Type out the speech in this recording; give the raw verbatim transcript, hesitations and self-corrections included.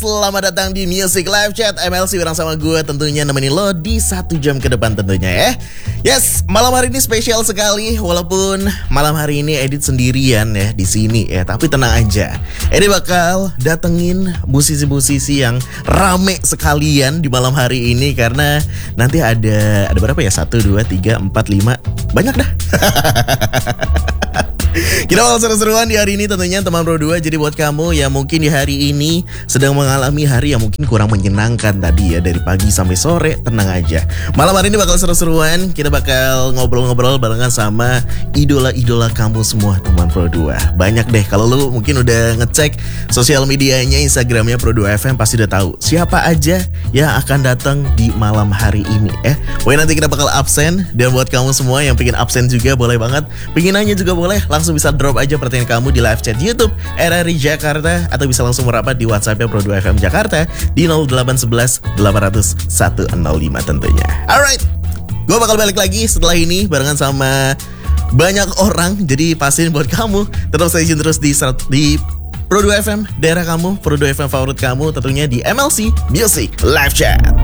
Selamat datang di Music Live Chat M L C bareng sama gue, tentunya nemenin lo di satu jam ke depan tentunya ya. Yes, malam hari ini spesial sekali, walaupun malam hari ini Edit sendirian ya di sini ya, tapi tenang aja. Edit bakal datengin musisi-musisi yang rame sekalian di malam hari ini karena nanti ada ada berapa ya? Satu, dua, tiga, empat, lima, banyak dah. Kita bakal seru-seruan di hari ini tentunya teman Pro dua. Jadi buat kamu yang mungkin di hari ini sedang mengalami hari yang mungkin kurang menyenangkan tadi ya, dari pagi sampai sore, tenang aja. Malam hari ini bakal seru-seruan. Kita bakal ngobrol-ngobrol barengan sama idola-idola kamu semua teman Pro dua. Banyak deh, kalau lu mungkin udah ngecek sosial medianya, Instagramnya Pro dua F M, pasti udah tahu siapa aja yang akan datang di malam hari ini ya. Pokoknya nanti kita bakal absen. Dan buat kamu semua yang pengen absen juga boleh banget, pengen nanya juga boleh, langsung bisa drop aja pertanyaan kamu di live chat YouTube R R I Jakarta, atau bisa langsung merapat di WhatsAppnya Pro dua F M Jakarta di nol delapan satu satu delapan nol nol satu nol lima tentunya. Alright, gue bakal balik lagi setelah ini barengan sama banyak orang. Jadi pastiin buat kamu tetap stay tune terus di di Pro dua F M daerah kamu, Pro dua F M favorit kamu, tentunya di M L C Music Live Chat.